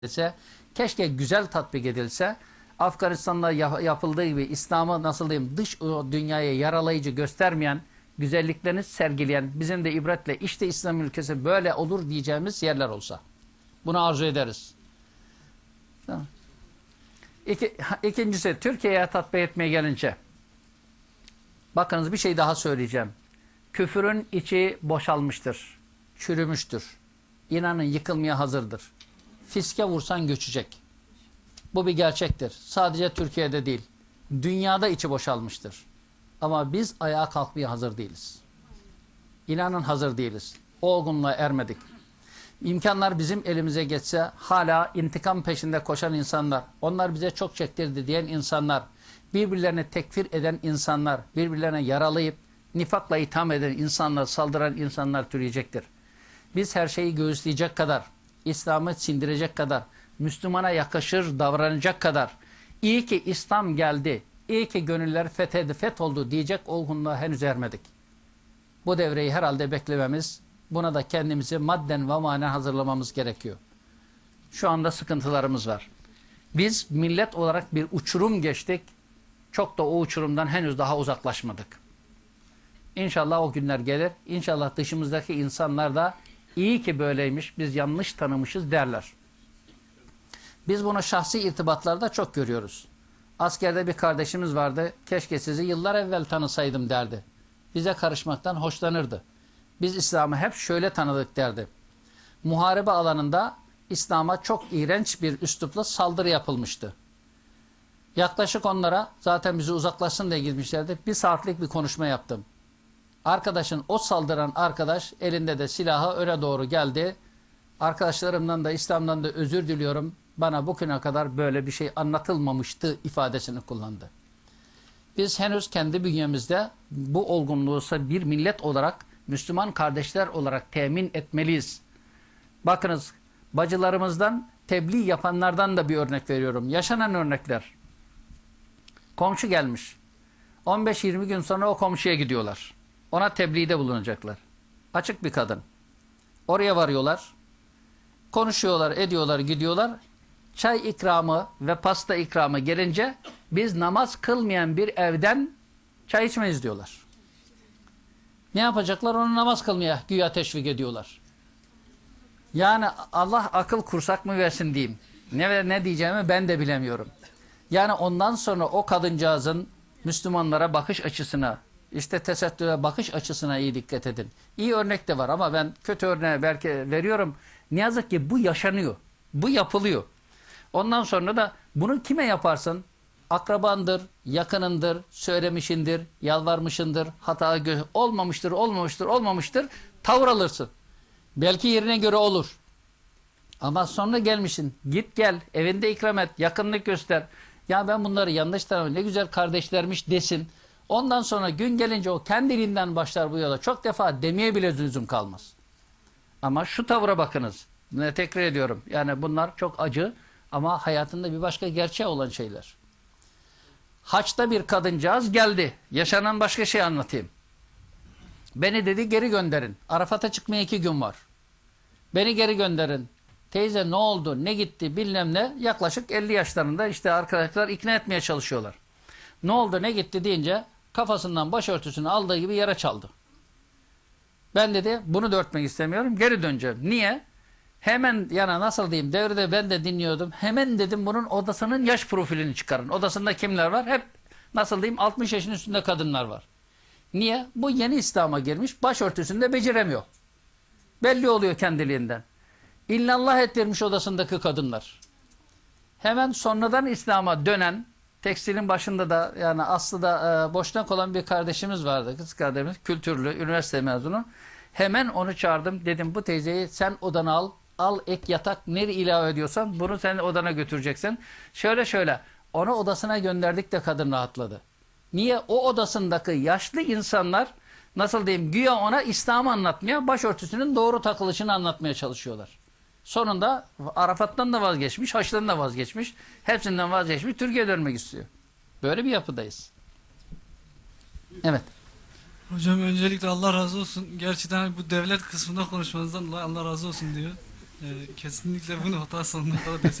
edilse, keşke güzel tatbik edilse, Afganistan'da yapıldığı gibi İslam'ı nasıl diyeyim dış dünyaya yaralayıcı göstermeyen, güzelliklerini sergileyen, bizim de ibretle işte İslam ülkesi böyle olur diyeceğimiz yerler olsa. Bunu arzu ederiz. Tamam. İkincisi, Türkiye'ye tatbik etmeye gelince, bakınız bir şey daha söyleyeceğim. Küfürün içi boşalmıştır, çürümüştür. İnanın yıkılmaya hazırdır. Fiske vursan göçecek. Bu bir gerçektir. Sadece Türkiye'de değil, dünyada içi boşalmıştır. Ama biz ayağa kalkmaya hazır değiliz. İnanın hazır değiliz. O olgunluğa ermedik. İmkanlar bizim elimize geçse hala intikam peşinde koşan insanlar, onlar bize çok çektirdi diyen insanlar, birbirlerine tekfir eden insanlar, birbirlerine yaralayıp nifakla itham eden insanlar, saldıran insanlar türeyecektir. Biz her şeyi göğüsleyecek kadar, İslam'ı sindirecek kadar, Müslümana yakışır davranacak kadar, iyi ki İslam geldi, iyi ki gönüller fetholdu diyecek olgunluğa henüz ermedik. Bu devreyi herhalde beklememiz, buna da kendimizi madden ve manen hazırlamamız gerekiyor. Şu anda sıkıntılarımız var. Biz millet olarak bir uçurum geçtik, çok da o uçurumdan henüz daha uzaklaşmadık. İnşallah o günler gelir, İnşallah dışımızdaki insanlar da iyi ki böyleymiş, biz yanlış tanımışız derler. Biz bunu şahsi irtibatlarda çok görüyoruz. Askerde bir kardeşimiz vardı, keşke sizi yıllar evvel tanısaydım derdi. Bize karışmaktan hoşlanırdı. Biz İslam'ı hep şöyle tanıdık derdi. Muharebe alanında İslam'a çok iğrenç bir üslupla saldırı yapılmıştı. Yaklaşık onlara, zaten bizi uzaklaşsın diye gitmişlerdi, 1 saatlik bir konuşma yaptım. Arkadaşın, o saldıran arkadaş elinde de silahı öne doğru geldi. Arkadaşlarımdan da İslam'dan da özür diliyorum. Bana bugüne kadar böyle bir şey anlatılmamıştı ifadesini kullandı. Biz henüz kendi bünyemizde bu olgunluğu bir millet olarak, Müslüman kardeşler olarak temin etmeliyiz. Bakınız, bacılarımızdan, tebliğ yapanlardan da bir örnek veriyorum. Yaşanan örnekler. Komşu gelmiş. 15-20 gün sonra o komşuya gidiyorlar. Ona tebliğde bulunacaklar. Açık bir kadın. Oraya varıyorlar. Konuşuyorlar, ediyorlar, gidiyorlar. Çay ikramı ve pasta ikramı gelince biz namaz kılmayan bir evden çay içmeyiz diyorlar. Ne yapacaklar? Onu namaz kılmaya güya teşvik ediyorlar. Yani Allah akıl kursak mı versin diyeyim. Ne diyeceğimi ben de bilemiyorum. Yani ondan sonra o kadıncağızın Müslümanlara bakış açısına, işte tesettüre bakış açısına iyi dikkat edin. İyi örnek de var ama ben kötü örneği belki veriyorum. Ne yazık ki bu yaşanıyor. Bu yapılıyor. Ondan sonra da bunu kime yaparsın? Akrabandır, yakınındır, söylemişindir, yalvarmışındır, hata olmamıştır, tavır alırsın. Belki yerine göre olur. Ama sonra gelmişsin, git gel, evinde ikram et, yakınlık göster. Ya ben bunları yanlış tanımam, ne güzel kardeşlermiş desin. Ondan sonra gün gelince o kendiliğinden başlar bu yola. Çok defa demeye bile lüzum kalmaz. Ama şu tavıra bakınız. Tekrar ediyorum. Yani bunlar çok acı ama hayatında bir başka gerçeği olan şeyler. Haçta bir kadıncağız geldi. Yaşanan başka şey anlatayım. Beni dedi geri gönderin. Arafat'a çıkmaya 2 gün var. Beni geri gönderin. Teyze ne oldu, ne gitti bilmem ne. Yaklaşık 50 yaşlarında işte arkadaşlar ikna etmeye çalışıyorlar. Ne oldu, ne gitti deyince kafasından başörtüsünü aldığı gibi yere çaldı. Ben dedi bunu da örtmek istemiyorum, geri döneceğim. Niye? Hemen yana nasıl diyeyim, devrede ben de dinliyordum. Hemen dedim bunun odasının yaş profilini çıkarın. Odasında kimler var? Hep nasıl diyeyim 60 yaşın üstünde kadınlar var. Niye? Bu yeni İslam'a girmiş, başörtüsünü de beceremiyor. Belli oluyor kendiliğinden. İllallah ettirmiş odasındaki kadınlar. Hemen sonradan İslam'a dönen, tekstilin başında da yani aslında Boşnak olan bir kardeşimiz vardı. Kız kardeşimiz, kültürlü, üniversite mezunu. Hemen onu çağırdım. Dedim bu teyzeyi sen odana al. Al ek yatak nereye ilave ediyorsan bunu sen odana götüreceksin. Şöyle onu odasına gönderdik de kadın rahatladı. Niye? O odasındaki yaşlı insanlar nasıl diyeyim güya ona İslam'ı anlatmaya, başörtüsünün doğru takılışını anlatmaya çalışıyorlar. Sonunda Arafat'tan da vazgeçmiş, Haç'tan da vazgeçmiş, hepsinden vazgeçmiş, Türkiye'ye dönmek istiyor. Böyle bir yapıdayız. Evet. Hocam öncelikle Allah razı olsun. Gerçekten bu devlet kısmında konuşmanızdan dolayı Allah razı olsun diyor. Kesinlikle bu nokta sonuna kadar